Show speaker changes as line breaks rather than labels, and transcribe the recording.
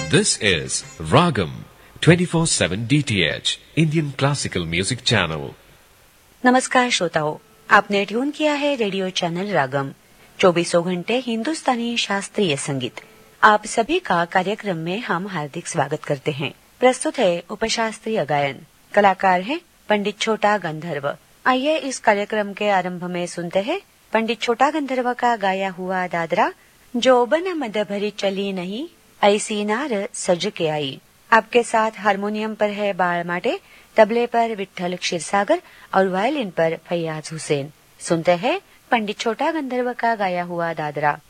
This is Ragam 24/7 DTH Indian Classical Music Channel.
नमस्कार श्रोताओं, आपने ट्यून किया है रेडियो चैनल रागम 24 घंटे हिंदुस्तानी शास्त्रीय संगीत। आप सभी का कार्यक्रम में हम हार्दिक स्वागत करते हैं। प्रस्तुत है उपशास्त्रीय गायन, कलाकार हैं पंडित छोटा गंधर्व। आइए इस कार्यक्रम के आरंभ में सुनते हैं पंडित छोटा गंधर्व का गाया हुआ दादरा, जोबन मद भरी चली नहीं ऐसी नार सज के आई। आपके साथ हारमोनियम पर है बाळ माटे, तबले पर विठ्ठल क्षीरसागर और वायलिन पर फैयाज हुसैन। सुनते हैं पंडित छोटा गंधर्व का गाया हुआ दादरा।